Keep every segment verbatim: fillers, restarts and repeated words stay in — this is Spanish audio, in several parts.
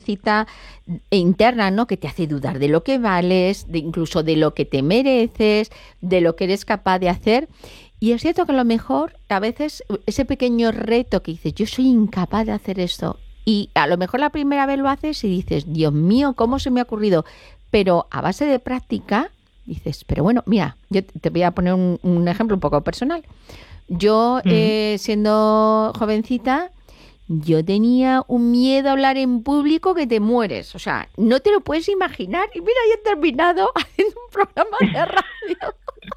vocecita interna, ¿no? Que te hace dudar de lo que vales, de incluso de lo que te mereces, de lo que eres capaz de hacer. Y es cierto que a lo mejor a veces ese pequeño reto que dices, yo soy incapaz de hacer esto, y a lo mejor la primera vez lo haces y dices, Dios mío, ¿cómo se me ha ocurrido? Pero a base de práctica dices, pero bueno, mira, yo te voy a poner un, un ejemplo un poco personal. Yo, mm. eh, siendo jovencita, yo tenía un miedo a hablar en público que te mueres. O sea, no te lo puedes imaginar. Y mira, ya he terminado haciendo un programa de radio.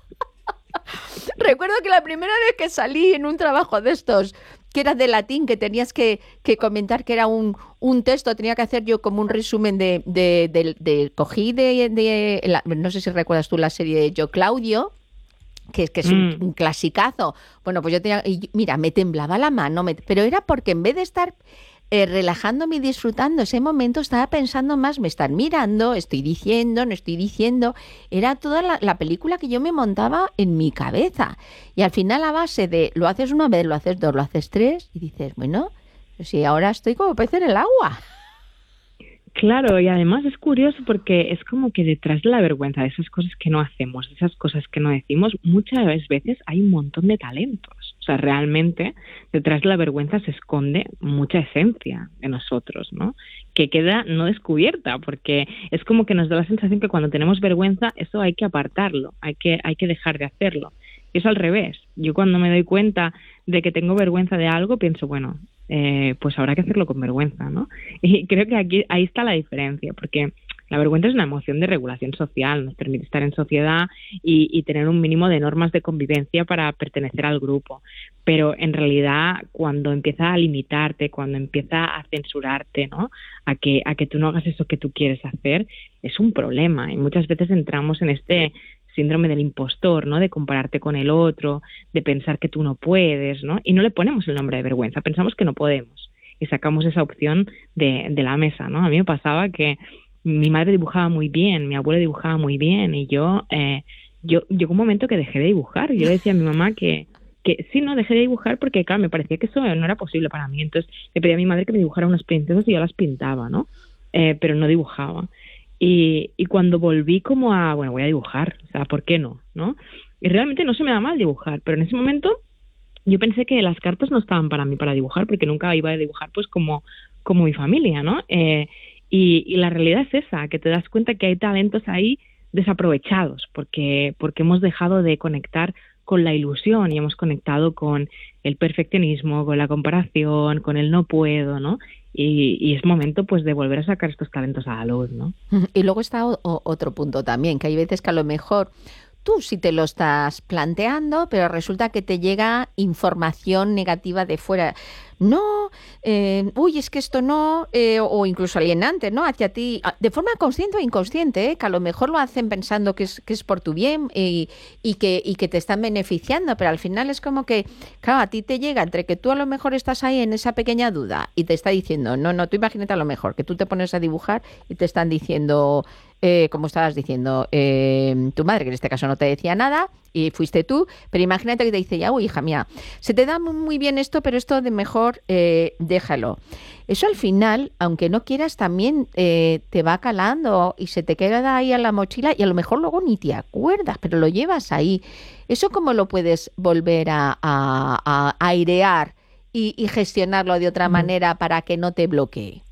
Recuerdo que la primera vez que salí en un trabajo de estos, que era de latín, que tenías que, que comentar que era un, un texto, tenía que hacer yo como un resumen de... de, de, de cogí de... de la, no sé si recuerdas tú la serie de Yo Claudio, que, que es un, mm. un clasicazo. Bueno, pues yo tenía... Y mira, me temblaba la mano, me, pero era porque en vez de estar... Eh, relajándome y disfrutando ese momento, estaba pensando más, me están mirando, estoy diciendo, no estoy diciendo, era toda la, la película que yo me montaba en mi cabeza. Y al final, a base de lo haces una vez, lo haces dos, lo haces tres, y dices, bueno, si ahora estoy como pez en el agua. Claro, y además es curioso porque es como que detrás de la vergüenza, de esas cosas que no hacemos, de esas cosas que no decimos, muchas veces hay un montón de talentos. O sea, realmente detrás de la vergüenza se esconde mucha esencia de nosotros, ¿no? Que queda no descubierta, porque es como que nos da la sensación que cuando tenemos vergüenza, eso hay que apartarlo, hay que, hay que dejar de hacerlo. Y es al revés. Yo cuando me doy cuenta de que tengo vergüenza de algo, pienso, bueno, eh, pues habrá que hacerlo con vergüenza, ¿no? Y creo que aquí ahí está la diferencia, porque la vergüenza es una emoción de regulación social, nos permite estar en sociedad y, y tener un mínimo de normas de convivencia para pertenecer al grupo. Pero en realidad, cuando empieza a limitarte, cuando empieza a censurarte, ¿no? A que, a que tú no hagas eso que tú quieres hacer, es un problema. Y muchas veces entramos en este síndrome del impostor, ¿no? De compararte con el otro, de pensar que tú no puedes, ¿no? Y no le ponemos el nombre de vergüenza, pensamos que no podemos y sacamos esa opción de, de la mesa, ¿no? A mí me pasaba que mi madre dibujaba muy bien, mi abuelo dibujaba muy bien y yo, eh, yo llegó un momento que dejé de dibujar. Yo le decía a mi mamá que, que sí, no, dejé de dibujar porque, claro, me parecía que eso no era posible para mí. Entonces le pedí a mi madre que me dibujara unas princesas y yo las pintaba, ¿no? Eh, pero no dibujaba. Y, y cuando volví como a, bueno, voy a dibujar, o sea, ¿por qué no? ¿no? Y realmente no se me da mal dibujar, pero en ese momento yo pensé que las cartas no estaban para mí para dibujar, porque nunca iba a dibujar pues como, como mi familia, ¿no? Eh, y, y la realidad es esa, que te das cuenta que hay talentos ahí desaprovechados, porque, porque hemos dejado de conectar con la ilusión y hemos conectado con el perfeccionismo, con la comparación, con el no puedo, ¿no? Y, y es momento pues de volver a sacar estos talentos a la luz, ¿no? Y luego está o, o, otro punto también, que hay veces que a lo mejor tú sí te lo estás planteando, pero resulta que te llega información negativa de fuera. No, eh, uy, es que esto no, eh, o incluso alienante, ¿no? Hacia ti, de forma consciente o inconsciente, ¿eh? Que a lo mejor lo hacen pensando que es, que es por tu bien y, y, que, y que te están beneficiando, pero al final es como que, claro, a ti te llega entre que tú a lo mejor estás ahí en esa pequeña duda y te está diciendo, no, no, tú imagínate a lo mejor, que tú te pones a dibujar y te están diciendo... Eh, como estabas diciendo, eh, tu madre, que en este caso no te decía nada, y fuiste tú, pero imagínate que te dice, ya, uy, hija mía, se te da muy bien esto, pero esto de mejor eh, déjalo. Eso al final, aunque no quieras, también eh, te va calando y se te queda ahí a la mochila y a lo mejor luego ni te acuerdas, pero lo llevas ahí. ¿Eso cómo lo puedes volver a, a, a airear y, y gestionarlo de otra manera para que no te bloquee?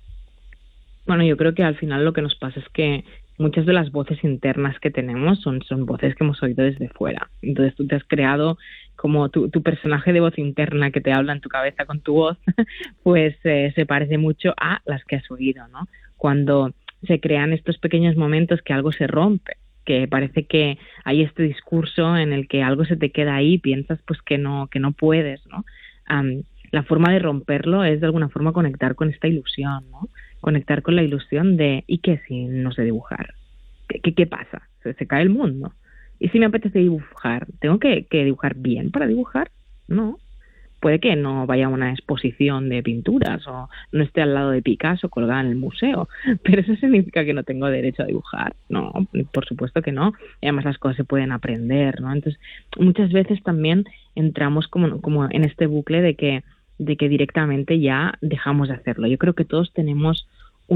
Bueno, yo creo que al final lo que nos pasa es que muchas de las voces internas que tenemos son, son voces que hemos oído desde fuera. Entonces tú te has creado como tu, tu personaje de voz interna que te habla en tu cabeza con tu voz, pues eh, se parece mucho a las que has oído, ¿no? Cuando se crean estos pequeños momentos que algo se rompe, que parece que hay este discurso en el que algo se te queda ahí, piensas pues que no, que no puedes, ¿no? Um, la forma de romperlo es de alguna forma conectar con esta ilusión, ¿no? Conectar con la ilusión de ¿y qué si no sé dibujar? ¿Qué, qué, qué pasa? ¿Se, se cae el mundo? ¿Y si me apetece dibujar? ¿Tengo que, que dibujar bien para dibujar? No. Puede que no vaya a una exposición de pinturas o no esté al lado de Picasso colgada en el museo, pero eso significa que no tengo derecho a dibujar. No, por supuesto que no. Y además las cosas se pueden aprender, ¿no? Entonces, muchas veces también entramos como, como en este bucle de que de que directamente ya dejamos de hacerlo. Yo creo que todos tenemos